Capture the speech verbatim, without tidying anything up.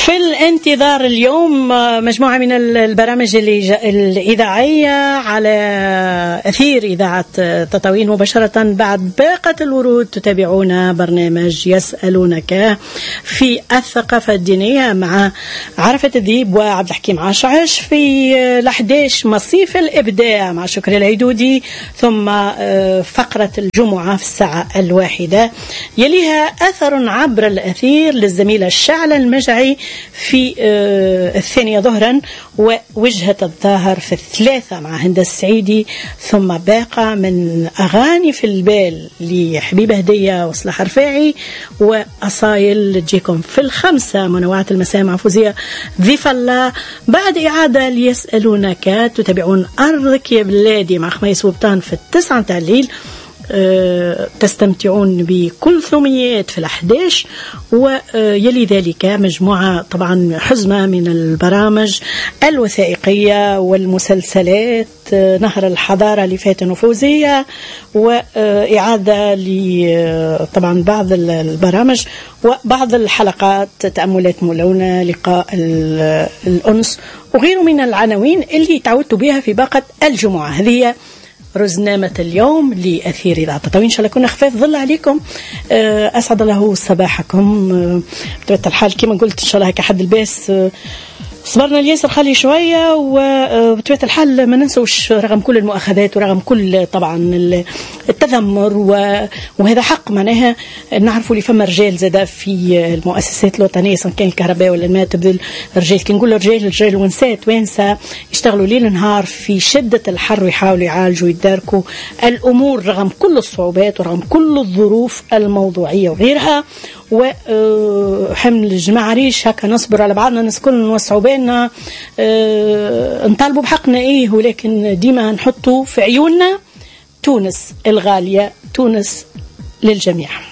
في الانتظار اليوم مجموعة من البرامج الإذاعية على أثير إذاعة تطاوين مباشرة بعد باقة الورود. تتابعون برنامج يسألونك في الثقافة الدينية مع عرفة الذيب وعبد الحكيم عشعش في الأحداش مصيف الإبداع مع شكري العيدودي، ثم فقرة الجمعة في الساعة الواحدة يليها أثر عبر الأثير للزميلة الشعلة المجعي في الثانية ظهرا، ووجهة الظاهر في الثلاثة مع هند السعيدي، ثم باقة من أغاني في البال لحبيبة هدية وصلاح رفاعي وأصايل تجيكم في الخمسة منوعات المساء مع فوزية ضيف الله. بعد إعادة ليسألونك تتابعون أرضك يا بلادي مع خميس وبطان في التسعة تاع الليل. أه تستمتعون بكل ثميات في الأحداش، ويلي ذلك مجموعة طبعا حزمة من البرامج الوثائقية والمسلسلات، أه نهر الحضارة لفاتن وفوزية، وإعادة طبعا بعض البرامج وبعض الحلقات تأملات ملونة، لقاء الأنس وغيره من العناوين اللي تعودتوا بها في باقة الجمعة. هذه رزنامة اليوم لأثير إذاعة تطاوين. إن شاء الله كنا خفاف ظل عليكم، أسعد الله صباحكم. بطبيعة الحال كما قلت إن شاء الله هكا حد الباس صبرنا الياسر خلي شوية، وبطبيعة الحال ما ننسوش رغم كل المؤاخذات ورغم كل طبعا التذمر، وهذا حق معناها نعرفوا اللي فما رجال زادا في المؤسسات الوطنية سواء كان الكهرباء ولا الماء، تبذل رجال كي نقول رجال رجال ونسات وينسى يشتغلوا ليل نهار في شدة الحر ويحاولوا يعالجوا ويداركوا الأمور رغم كل الصعوبات ورغم كل الظروف الموضوعية وغيرها. وحمل الجماعة ريش هكا نصبر على بعضنا، الناس كل نوسعوا بالنا، اه نطالبوا بحقنا ايه، ولكن ديما نحطوا في عيوننا تونس الغالية، تونس للجميع.